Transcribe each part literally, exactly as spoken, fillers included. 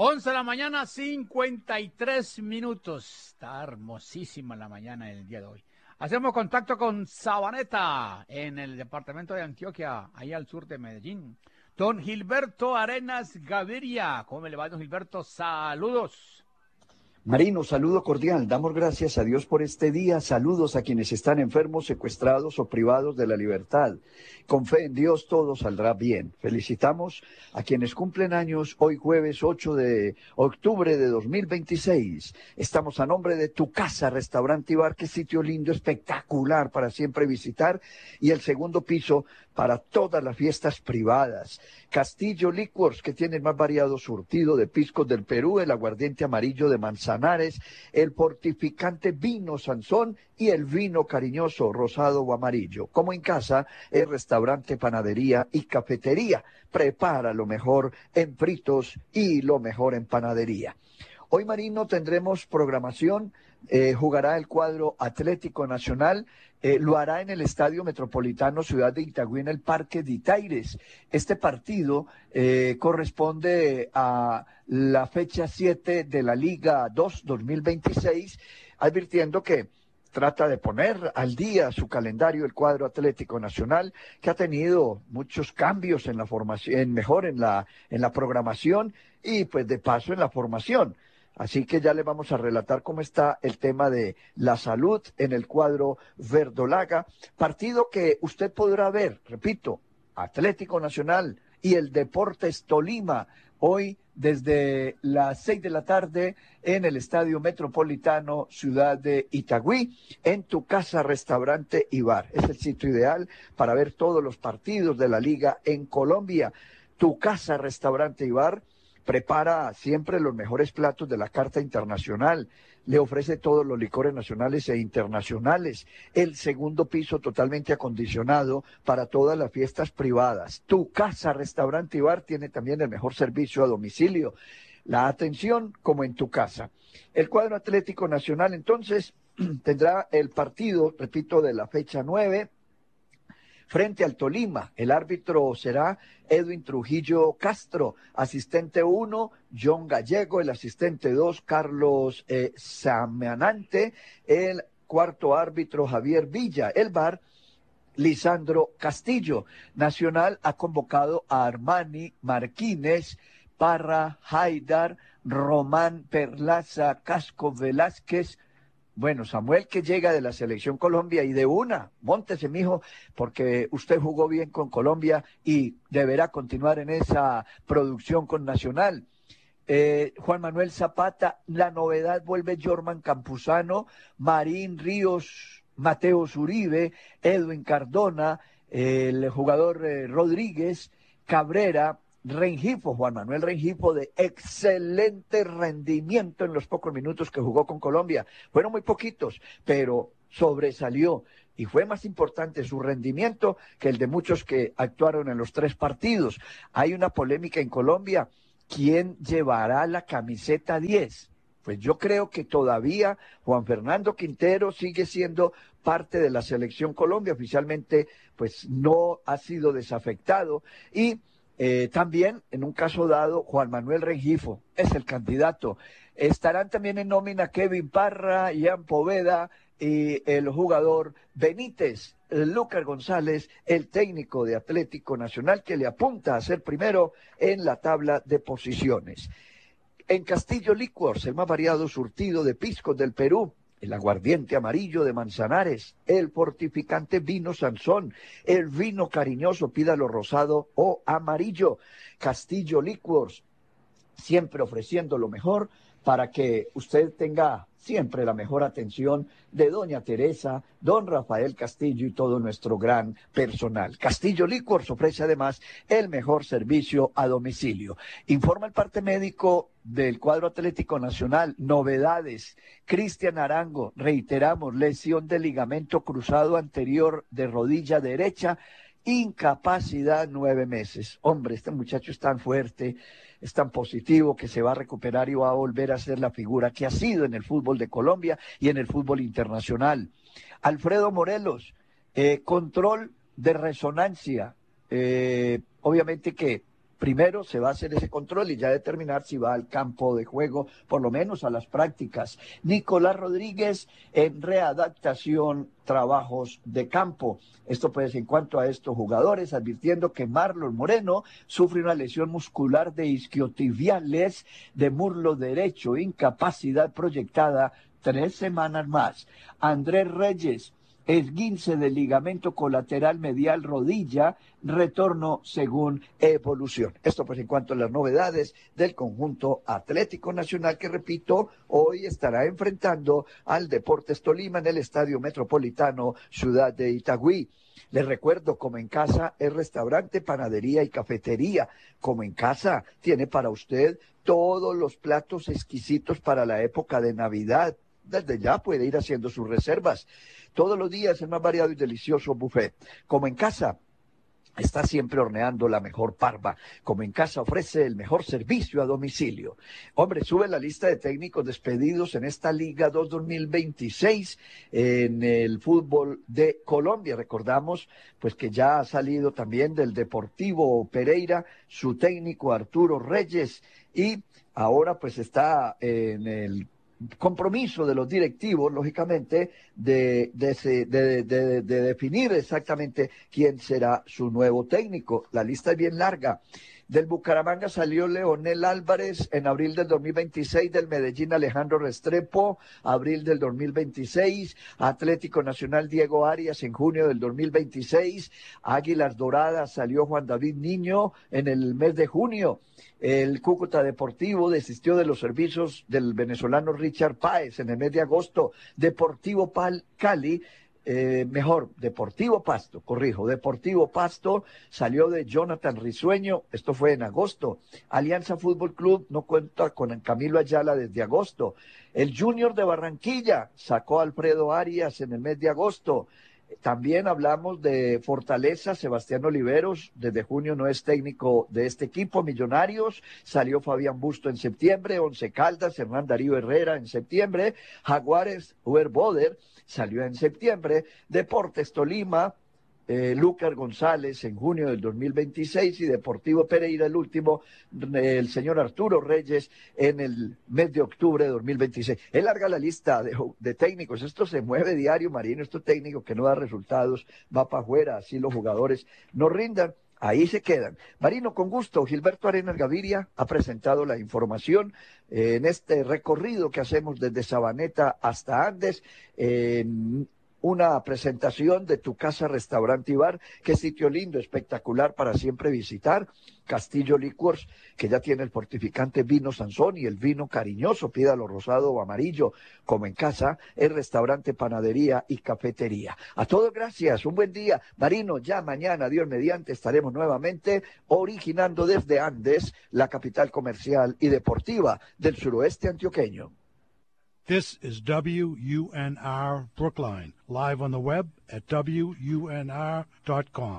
once de la mañana, cincuenta y tres minutos. Está hermosísima la mañana del día de hoy. Hacemos contacto con Sabaneta, en el departamento de Antioquia, ahí al sur de Medellín. Don Gilberto Arenas Gaviria. ¿Cómo le va, don Gilberto? Saludos. Marino, saludo cordial. Damos gracias a Dios por este día. Saludos a quienes están enfermos, secuestrados o privados de la libertad. Con fe en Dios todo saldrá bien. Felicitamos a quienes cumplen años hoy jueves ocho de octubre de dos mil veintiséis. Estamos a nombre de Tu Casa, Restaurante y Bar, que sitio lindo, espectacular para siempre visitar. Y el segundo piso para todas las fiestas privadas. Castillo Liquors, que tiene el más variado surtido de piscos del Perú, el aguardiente amarillo de Manzanares, el fortificante vino Sansón y el vino cariñoso rosado o amarillo. Como en casa, el restaurante, panadería y cafetería. Prepara lo mejor en fritos y lo mejor en panadería. Hoy, Marino, tendremos programación, eh, jugará el cuadro Atlético Nacional, eh, lo hará en el Estadio Metropolitano Ciudad de Itagüí, en el Parque de Itaires. Este partido eh, corresponde a la fecha siete de la Liga dos dos mil veintiséis, advirtiendo que trata de poner al día su calendario el cuadro Atlético Nacional, que ha tenido muchos cambios en la formación, mejor en la, en la programación y pues de paso en la formación. Así que ya le vamos a relatar cómo está el tema de la salud en el cuadro verdolaga, partido que usted podrá ver, repito, Atlético Nacional y el Deportes Tolima, hoy desde las seis de la tarde en el Estadio Metropolitano Ciudad de Itagüí, en Tu Casa, Restaurante y Bar. Es el sitio ideal para ver todos los partidos de la liga en Colombia. Tu Casa, Restaurante y Bar prepara siempre los mejores platos de la carta internacional, le ofrece todos los licores nacionales e internacionales, el segundo piso totalmente acondicionado para todas las fiestas privadas. Tu Casa, Restaurante y Bar tiene también el mejor servicio a domicilio, la atención como en tu casa. El cuadro Atlético Nacional entonces tendrá el partido, repito, de la fecha nueve, frente al Tolima. El árbitro será Edwin Trujillo Castro, asistente uno, John Gallego, el asistente dos, Carlos eh, Samanante, el cuarto árbitro Javier Villa, el V A R, Lisandro Castillo. Nacional ha convocado a Armani, Marquínez, Parra, Haidar, Román, Perlaza, Casco, Velázquez. Bueno, Samuel, que llega de la Selección Colombia, y de una, móntese, mijo, porque usted jugó bien con Colombia y deberá continuar en esa producción con Nacional. Eh, Juan Manuel Zapata, la novedad, vuelve Jorman Campuzano, Marín Ríos, Mateo Zuribe, Edwin Cardona, eh, el jugador eh, Rodríguez, Cabrera, Rengifo, Juan Manuel Rengifo, de excelente rendimiento en los pocos minutos que jugó con Colombia. Fueron muy poquitos, pero sobresalió y fue más importante su rendimiento que el de muchos que actuaron en los tres partidos. Hay una polémica en Colombia. ¿Quién llevará la camiseta diez? Pues yo creo que todavía Juan Fernando Quintero sigue siendo parte de la Selección Colombia. Oficialmente, pues no ha sido desafectado. Y Eh, también, en un caso dado, Juan Manuel Rengifo es el candidato. Estarán también en nómina Kevin Parra, Ian Poveda y el jugador Benítez, Lucas González, el técnico de Atlético Nacional, que le apunta a ser primero en la tabla de posiciones. En Castillo Liquors, el más variado surtido de piscos del Perú, el aguardiente amarillo de Manzanares, el fortificante vino Sansón, el vino cariñoso, pídalo rosado o amarillo. Castillo Liquors, siempre ofreciendo lo mejor para que usted tenga siempre la mejor atención de doña Teresa, don Rafael Castillo y todo nuestro gran personal. Castillo Liquors ofrece además el mejor servicio a domicilio. Informa el parte médico del cuadro Atlético Nacional, novedades. Cristian Arango, reiteramos, lesión de ligamento cruzado anterior de rodilla derecha, incapacidad nueve meses. Hombre, este muchacho es tan fuerte, es tan positivo, que se va a recuperar y va a volver a ser la figura que ha sido en el fútbol de Colombia y en el fútbol internacional. Alfredo Morelos, eh, control de resonancia, eh, obviamente que Primero se va a hacer ese control y ya determinar si va al campo de juego, por lo menos a las prácticas. Nicolás Rodríguez en readaptación, trabajos de campo. Esto pues en cuanto a estos jugadores, advirtiendo que Marlon Moreno sufre una lesión muscular de isquiotibiales de muslo derecho, incapacidad proyectada tres semanas más. Andrés Reyes, esguince del ligamento colateral medial rodilla, retorno según evolución. Esto pues en cuanto a las novedades del conjunto Atlético Nacional, que repito, hoy estará enfrentando al Deportes Tolima en el Estadio Metropolitano Ciudad de Itagüí. Les recuerdo, Como en Casa es restaurante, panadería y cafetería. Como en Casa tiene para usted todos los platos exquisitos para la época de Navidad. Desde ya puede ir haciendo sus reservas. Todos los días el más variado y delicioso buffet. Como en Casa está siempre horneando la mejor parva. Como en Casa ofrece el mejor servicio a domicilio. Hombre, sube la lista de técnicos despedidos en esta Liga dos dos mil veintiséis en el fútbol de Colombia. Recordamos pues que ya ha salido también del Deportivo Pereira su técnico Arturo Reyes, y ahora pues está en el compromiso de los directivos, lógicamente, de, de, de, de, de definir exactamente quién será su nuevo técnico. La lista es bien larga. Del Bucaramanga salió Leonel Álvarez en abril del dos mil veintiséis, del Medellín Alejandro Restrepo, abril del dos mil veintiséis, Atlético Nacional Diego Arias en junio del dos mil veintiséis, Águilas Doradas salió Juan David Niño en el mes de junio. El Cúcuta Deportivo desistió de los servicios del venezolano Richard Páez en el mes de agosto. Deportivo Pal Cali, eh, mejor, Deportivo Pasto, corrijo, Deportivo Pasto salió de Jonathan Risueño, esto fue en agosto. Alianza Fútbol Club no cuenta con Camilo Ayala desde agosto. El Junior de Barranquilla sacó a Alfredo Arias en el mes de agosto. También hablamos de Fortaleza, Sebastián Oliveros, desde junio no es técnico de este equipo. Millonarios, salió Fabián Busto en septiembre. Once Caldas, Hernán Darío Herrera en septiembre. Jaguares, Uber Boder, salió en septiembre. Deportes Tolima, eh, Lúcar González en junio del dos mil veintiséis, y Deportivo Pereira, el último, el señor Arturo Reyes en el mes de octubre de dos mil veintiséis. Es larga la lista de, de técnicos, esto se mueve diario, Marino, esto técnico que no da resultados, va para afuera, así los jugadores no rindan. Ahí se quedan. Marino, con gusto. Gilberto Arenas Gaviria ha presentado la información eh, en este recorrido que hacemos desde Sabaneta hasta Andes, en una presentación de Tu Casa Restaurante y Bar. Qué sitio lindo, espectacular para siempre visitar. Castillo Liquors, que ya tiene el fortificante vino Sansón y el vino cariñoso, pídalo rosado o amarillo. Como en Casa, el restaurante, panadería y cafetería. A todos gracias, un buen día. Marino, ya mañana, Dios mediante, estaremos nuevamente originando desde Andes, la capital comercial y deportiva del suroeste antioqueño. This is W U N R Brookline, live on the web at W U N R dot com.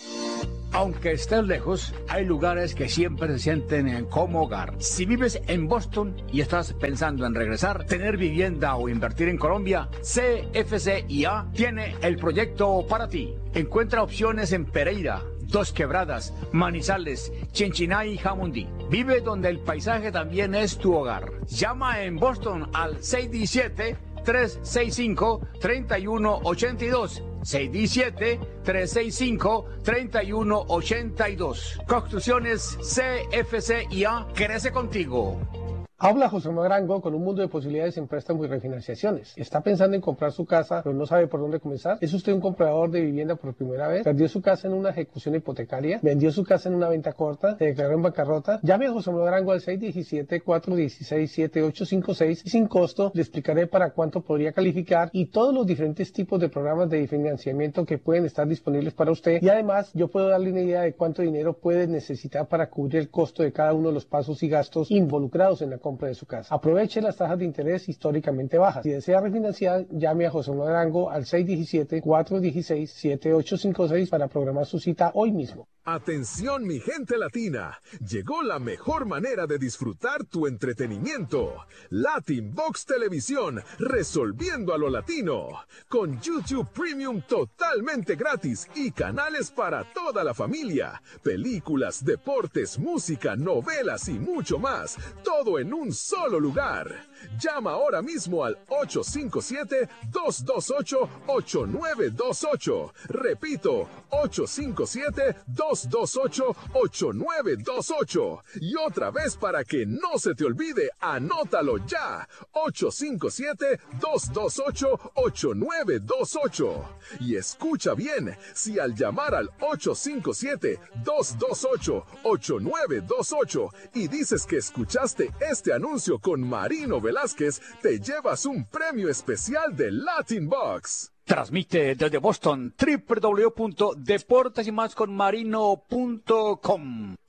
Aunque estés lejos, hay lugares que siempre se sienten como hogar. Si vives en Boston y estás pensando en regresar, tener vivienda o invertir en Colombia, C F C I A tiene el proyecto para ti. Encuentra opciones en Pereira, Dos Quebradas, Manizales, Chinchiná y Jamundí. Vive donde el paisaje también es tu hogar. Llama en Boston al seis uno siete, tres seis cinco, tres uno ocho dos. seis uno siete, tres seis cinco, tres uno ocho dos. Construcciones C F C I A crece contigo. Habla José Manuel Arango con un mundo de posibilidades en préstamos y refinanciaciones. ¿Está pensando en comprar su casa, pero no sabe por dónde comenzar? ¿Es usted un comprador de vivienda por primera vez? ¿Perdió su casa en una ejecución hipotecaria? ¿Vendió su casa en una venta corta? ¿Se declaró en bancarrota? Llame a José Manuel Arango al seis uno siete, cuatro uno seis, siete ocho cinco seis y sin costo le explicaré para cuánto podría calificar y todos los diferentes tipos de programas de financiamiento que pueden estar disponibles para usted. Y además, yo puedo darle una idea de cuánto dinero puede necesitar para cubrir el costo de cada uno de los pasos y gastos involucrados en la compra de su casa. Aproveche las tasas de interés históricamente bajas. Si desea refinanciar, llame a José Manuel Arango al seis uno siete, cuatro uno seis, siete ocho cinco seis para programar su cita hoy mismo. Atención mi gente latina, llegó la mejor manera de disfrutar tu entretenimiento. Latin Box Televisión, resolviendo a lo latino. Con YouTube Premium totalmente gratis y canales para toda la familia. Películas, deportes, música, novelas y mucho más. Todo en un solo lugar. Llama ahora mismo al ocho cinco siete, dos dos ocho, ocho nueve dos ocho. Repito, ocho cinco siete, dos dos ocho, ocho nueve dos ocho. Y otra vez para que no se te olvide, anótalo ya. ocho cinco siete, dos dos ocho, ocho nueve dos ocho. Y escucha bien, si al llamar al ocho cinco siete, dos dos ocho, ocho nueve dos ocho y dices que escuchaste este anuncio con Marino Velázquez, te llevas un premio especial de Latin Box. Transmite desde Boston, doble u doble u doble u punto deportes y más con marino punto com.